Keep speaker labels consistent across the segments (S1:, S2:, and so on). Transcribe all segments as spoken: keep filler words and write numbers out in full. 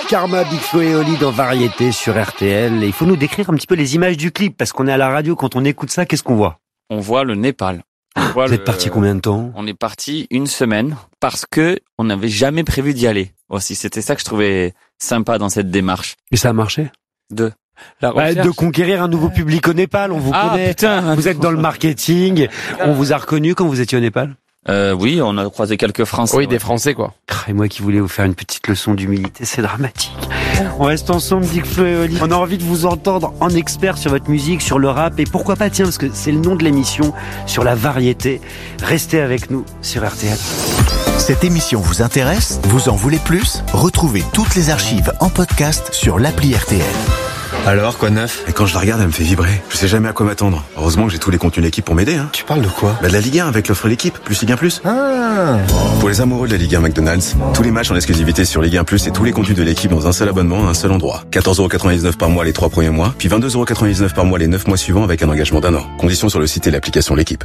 S1: Karma, Big Flo et Oli dans Variété sur R T L. Et il faut nous décrire un petit peu les images du clip, parce qu'on est à la radio, quand on écoute ça, qu'est-ce qu'on voit?
S2: On voit le Népal. On voit
S1: Vous
S2: le...
S1: êtes parti combien de temps?
S2: On est parti une semaine parce que on n'avait jamais prévu d'y aller aussi. C'était ça que je trouvais sympa dans cette démarche.
S1: Et ça a marché?
S2: De la
S1: bah,
S2: recherche.
S1: De conquérir un nouveau public au Népal, on vous
S2: ah,
S1: connaît.
S2: Putain.
S1: Vous êtes dans le marketing. On vous a reconnu quand vous étiez au Népal?
S2: Euh, oui, on a croisé quelques Français.
S3: Oui,
S2: ouais.
S3: des Français, quoi.
S1: Et moi qui voulais vous faire une petite leçon d'humilité, c'est dramatique. On reste ensemble, Big Flo et Oli. On a envie de vous entendre en expert sur votre musique, sur le rap, et pourquoi pas, tiens, parce que c'est le nom de l'émission, sur la variété. Restez avec nous sur R T L.
S4: Cette émission vous intéresse? Vous en voulez plus? Retrouvez toutes les archives en podcast sur l'appli R T L.
S5: Alors, quoi de neuf? Et quand je la regarde, elle me fait vibrer. Je sais jamais à quoi m'attendre. Heureusement que j'ai tous les contenus de l'équipe pour m'aider, hein.
S6: Tu parles de quoi?
S5: Bah de la Ligue un avec l'offre l'équipe, plus Ligue un plus.
S6: Ah.
S5: Pour les amoureux de la Ligue un McDonald's, tous les matchs en exclusivité sur Ligue un plus et tous les contenus de l'équipe dans un seul abonnement à un seul endroit. quatorze euros quatre-vingt-dix-neuf par mois les trois premiers mois, puis vingt-deux euros quatre-vingt-dix-neuf par mois les neuf mois suivants avec un engagement d'un an. Conditions sur le site et l'application l'équipe.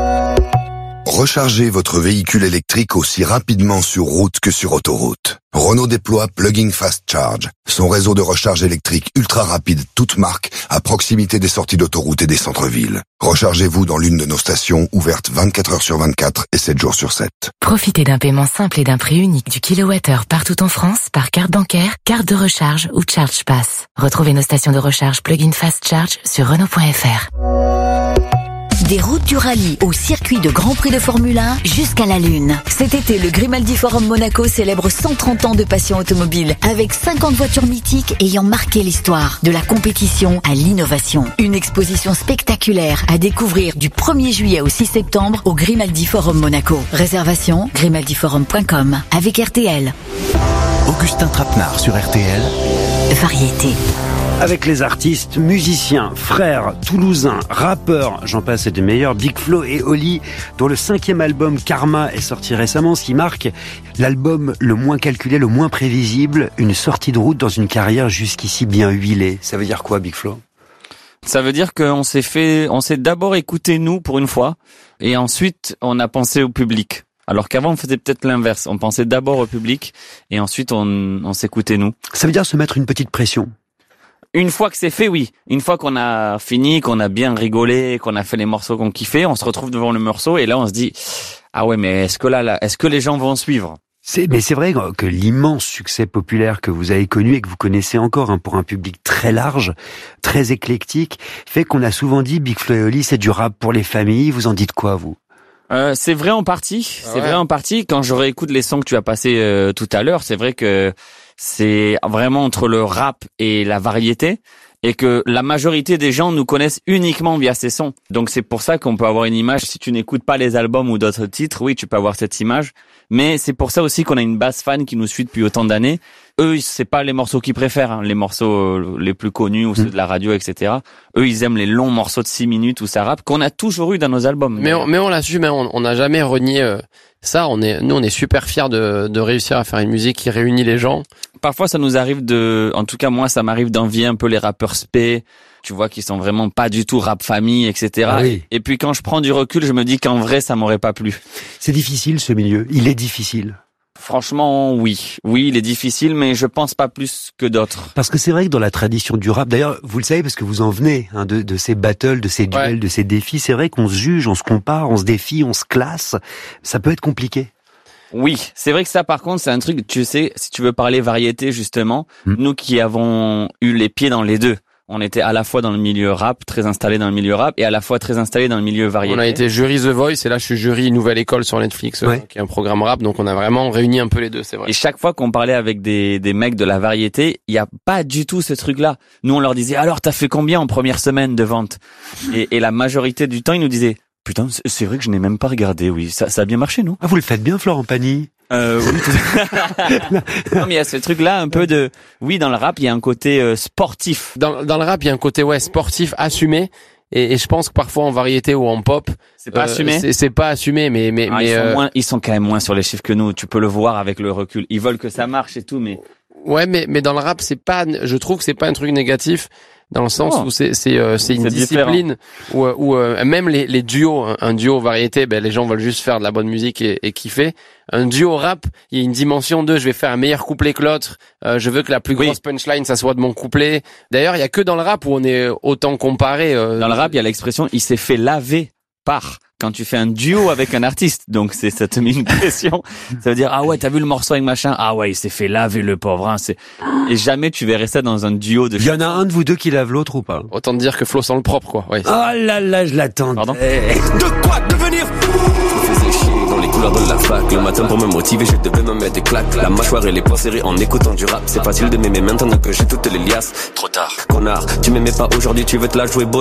S7: Rechargez votre véhicule électrique aussi rapidement sur route que sur autoroute. Renault déploie Plug-in Fast Charge, son réseau de recharge électrique ultra rapide, toute marque, à proximité des sorties d'autoroute et des centres-villes. Rechargez-vous dans l'une de nos stations ouvertes vingt-quatre heures sur vingt-quatre et sept jours sur sept.
S8: Profitez d'un paiement simple et d'un prix unique du kilowattheure partout en France par carte bancaire, carte de recharge ou Charge Pass. Retrouvez nos stations de recharge Plug-in Fast Charge sur Renault point F R.
S9: Des routes du rallye au circuit de Grand Prix de Formule un jusqu'à la Lune. Cet été, le Grimaldi Forum Monaco célèbre cent trente ans de passion automobile avec cinquante voitures mythiques ayant marqué l'histoire. De la compétition à l'innovation. Une exposition spectaculaire à découvrir du premier juillet au six septembre au Grimaldi Forum Monaco. Réservation grimaldi forum point com avec R T L.
S4: Augustin Trapenard sur R T L.
S9: Variété.
S1: Avec les artistes, musiciens, frères, toulousains, rappeurs, j'en passe et des meilleurs, Big Flo et Oli, dont le cinquième album Karma est sorti récemment, ce qui marque l'album le moins calculé, le moins prévisible, une sortie de route dans une carrière jusqu'ici bien huilée. Ça veut dire quoi, Big Flo?
S2: Ça veut dire qu'on s'est fait, on s'est d'abord écouté nous pour une fois, et ensuite on a pensé au public. Alors qu'avant on faisait peut-être l'inverse, on pensait d'abord au public, et ensuite on, on s'écoutait nous.
S1: Ça veut dire se mettre une petite pression?
S2: Une fois que c'est fait, oui. Une fois qu'on a fini, qu'on a bien rigolé, qu'on a fait les morceaux qu'on kiffait, on se retrouve devant le morceau et là on se dit ah ouais, mais est-ce que là, là est-ce que les gens vont suivre?
S1: C'est, mais c'est vrai que l'immense succès populaire que vous avez connu et que vous connaissez encore, hein, pour un public très large, très éclectique, fait qu'on a souvent dit Big Flo et Oli, c'est du rap pour les familles. Vous en dites quoi, vous?
S2: Euh, c'est vrai en partie. C'est
S3: ah ouais.
S2: vrai en partie. Quand je réécoute les sons que tu as passés euh, tout à l'heure, c'est vrai que c'est vraiment entre le rap et la variété, et que la majorité des gens nous connaissent uniquement via ces sons. Donc c'est pour ça qu'on peut avoir une image. Si tu n'écoutes pas les albums ou d'autres titres, oui, tu peux avoir cette image. Mais c'est pour ça aussi qu'on a une base fan qui nous suit depuis autant d'années. Eux, c'est pas les morceaux qu'ils préfèrent, hein, les morceaux les plus connus ou ceux de la radio, et cetera. Eux, ils aiment les longs morceaux de six minutes où ça rappe, qu'on a toujours eu dans nos albums.
S3: Mais on, mais on l'assume, hein, on n'a jamais renié euh, ça. On est, nous, on est super fiers de, de réussir à faire une musique qui réunit les gens.
S2: Parfois, ça nous arrive de, en tout cas moi, ça m'arrive d'envier un peu les rappeurs spé, tu vois, qui sont vraiment pas du tout rap famille, et cetera.
S1: Ah oui.
S2: Et puis quand je prends du recul, je me dis qu'en vrai, ça m'aurait pas plu.
S1: C'est difficile, ce milieu. Il est difficile.
S2: Franchement, oui. Oui, il est difficile, mais je pense pas plus que d'autres.
S1: Parce que c'est vrai que dans la tradition du rap, d'ailleurs, vous le savez parce que vous en venez, hein, de, de ces battles, de ces duels,
S3: Ouais.
S1: de ces défis, c'est vrai qu'on se juge, on se compare, on se défie, on se classe. Ça peut être compliqué.
S2: Oui, c'est vrai que ça, par contre, c'est un truc, tu sais, si tu veux parler variété, justement,
S1: Hmm.
S2: nous qui avons eu les pieds dans les deux, on était à la fois dans le milieu rap, très installé dans le milieu rap, et à la fois très installé dans le milieu variété.
S3: On a été jury The Voice et là je suis jury Nouvelle École sur Netflix,
S1: Ouais.
S3: euh, qui est un programme rap, donc on a vraiment réuni un peu les deux, c'est vrai.
S2: Et chaque fois qu'on parlait avec des, des mecs de la variété, il y a pas du tout ce truc-là. Nous, on leur disait, alors, t'as fait combien en première semaine de vente? et, et la majorité du temps, ils nous disaient, putain, c'est- c'est vrai que je n'ai même pas regardé, oui. Ça, ça a bien marché, non?
S1: Ah, vous le faites bien, Florent Pagny.
S2: Euh, oui, tout- non, mais il y a ce truc-là un peu de, oui, dans le rap, il y a un côté euh, sportif.
S3: Dans, dans le rap, il y a un côté ouais sportif assumé. Et, et je pense que parfois en variété ou en pop,
S2: C'est pas
S3: euh,
S2: assumé.
S3: C'est, c'est pas assumé, mais mais
S2: Ah,
S3: mais
S2: ils, sont
S3: euh,
S2: moins, ils sont quand même moins sur les chiffres que nous. Tu peux le voir avec le recul. Ils veulent que ça marche et tout, mais
S3: ouais, mais mais dans le rap, c'est pas. Je trouve que c'est pas un truc négatif dans le sens
S2: Oh.
S3: où c'est c'est euh, c'est une
S2: C'est
S3: discipline où, où euh, même les les duos, un, un duo variété, ben les gens veulent juste faire de la bonne musique et, et kiffer. Un duo rap, il y a une dimension de je vais faire un meilleur couplet que l'autre, euh, je veux que la plus
S2: Oui.
S3: grosse punchline ça soit de mon couplet. D'ailleurs, il y a que dans le rap où on est autant comparé. Euh,
S2: Dans le rap, il y a l'expression il s'est fait laver par quand tu fais un duo avec un artiste. Donc c'est ça te met une pression. Ça veut dire ah ouais, t'as vu le morceau avec machin, ah ouais, il s'est fait laver le pauvre hein, c'est et jamais tu verrais ça dans un duo de
S1: Il y en a un de vous deux qui lave l'autre ou pas?
S3: Autant te dire que Flo sent le propre, quoi. Ouais.
S1: Oh là là, je l'attends.
S2: Pardon
S6: De quoi devenir fou? Je me faisais chier dans les couleurs de la fac. Le matin pour me motiver, je devais me mettre des claques. La mâchoire et les poings serrés en écoutant du rap. C'est facile de m'aimer maintenant que j'ai toutes les liasses. Trop tard, connard, tu m'aimais pas aujourd'hui, tu veux te la jouer bonne.